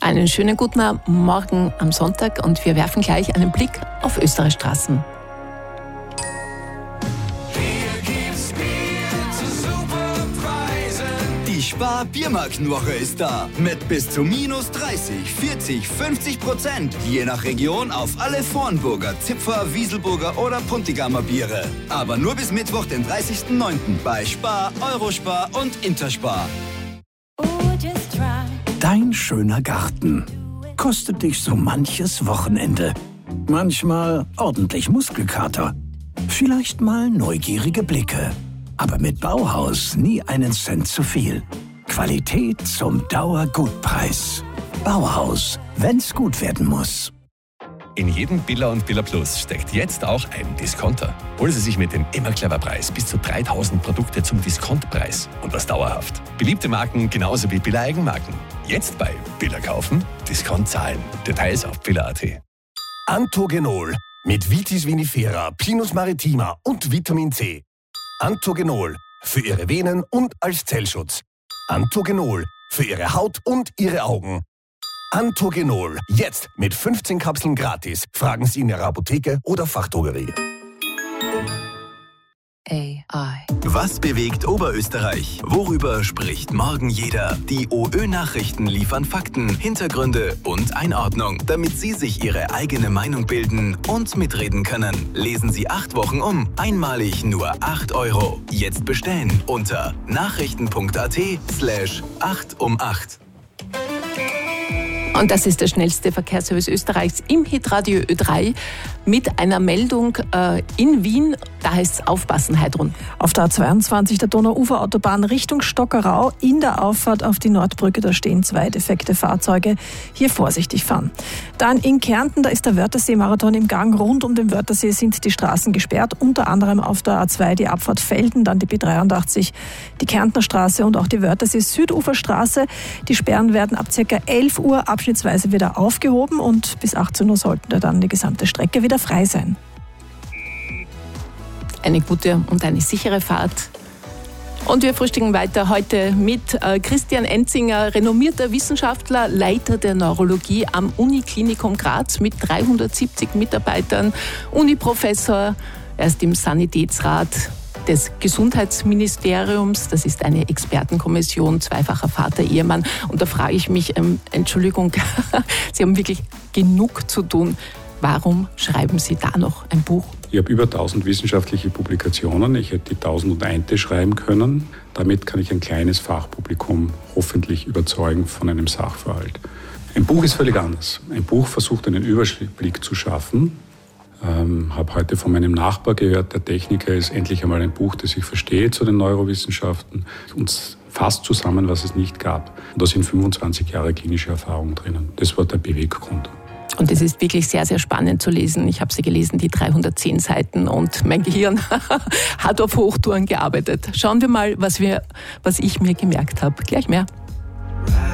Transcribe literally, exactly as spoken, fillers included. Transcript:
Einen schönen guten Morgen am Sonntag und wir werfen gleich einen Blick auf Österreichs Straßen. Die Spar-Biermarkenwoche ist da. Mit bis zu minus dreißig, vierzig, fünfzig Prozent. Je nach Region auf alle Vornburger, Zipfer, Wieselburger oder Puntigamer Biere. Aber nur bis Mittwoch, den dreißigsten neunten bei Spar, Eurospar und Interspar. Dein schöner Garten kostet dich so manches Wochenende. Manchmal ordentlich Muskelkater. Vielleicht mal neugierige Blicke. Aber mit Bauhaus nie einen Cent zu viel. Qualität zum Dauergutpreis. Bauhaus, wenn's gut werden muss. In jedem Billa und Billa Plus steckt jetzt auch ein Discounter. Holen Sie sich mit dem immer clever Preis bis zu dreitausend Produkte zum Diskontpreis und das dauerhaft. Beliebte Marken genauso wie Billa Eigenmarken. Jetzt bei Billa kaufen, Discount zahlen. Details auf billa punkt at. Antogenol mit Vitis vinifera, Pinus maritima und Vitamin C. Antogenol für Ihre Venen und als Zellschutz. Antogenol für Ihre Haut und Ihre Augen. Antogenol, jetzt mit fünfzehn Kapseln gratis. Fragen Sie in Ihrer Apotheke oder Fachdrogerie. A I. Was bewegt Oberösterreich? Worüber spricht morgen jeder? Die OÖ-Nachrichten liefern Fakten, Hintergründe und Einordnung, damit Sie sich Ihre eigene Meinung bilden und mitreden können. Lesen Sie acht Wochen um. Einmalig nur acht Euro. Jetzt bestellen unter nachrichten punkt at slash acht um acht. Und das ist der schnellste Verkehrsservice Österreichs im Hitradio Ö drei mit einer Meldung äh, in Wien. Da heißt es aufpassen, Heidrun. Auf der A zweiundzwanzig der Donau-Ufer-Autobahn Richtung Stockerau in der Auffahrt auf die Nordbrücke, da stehen zwei defekte Fahrzeuge. Hier vorsichtig fahren. Dann in Kärnten, da ist der Wörthersee-Marathon im Gang. Rund um den Wörthersee sind die Straßen gesperrt, unter anderem auf der A zwei die Abfahrt Felden, dann die B dreiundachtzig, die Kärntner Straße und auch die Wörthersee-Süduferstraße. Die Sperren werden ab ca. elf Uhr abschnittsweise wieder aufgehoben und bis achtzehn Uhr sollten dann die gesamte Strecke wieder frei sein. Eine gute und eine sichere Fahrt. Und wir frühstücken weiter heute mit äh, Christian Enzinger, renommierter Wissenschaftler, Leiter der Neurologie am Uniklinikum Graz mit dreihundertsiebzig Mitarbeitern, Uniprofessor, er ist im Sanitätsrat des Gesundheitsministeriums. Das ist eine Expertenkommission, zweifacher Vater, Ehemann. Und da frage ich mich, ähm, Entschuldigung, Sie haben wirklich genug zu tun. Warum schreiben Sie da noch ein Buch? Ich habe über tausend wissenschaftliche Publikationen. Ich hätte die tausendundeinte schreiben können. Damit kann ich ein kleines Fachpublikum hoffentlich überzeugen von einem Sachverhalt. Ein Buch ist völlig anders. Ein Buch versucht, einen Überblick zu schaffen. Ich ähm, habe heute von meinem Nachbar gehört, der Techniker ist endlich einmal ein Buch, das ich verstehe zu den Neurowissenschaften und fasst zusammen, was es nicht gab. Und da sind fünfundzwanzig Jahre klinische Erfahrung drinnen. Das war der Beweggrund. Und es ist wirklich sehr, sehr spannend zu lesen. Ich habe sie gelesen, die dreihundertzehn Seiten, und mein Gehirn hat auf Hochtouren gearbeitet. Schauen wir mal, was, wir, was ich mir gemerkt habe. Gleich mehr.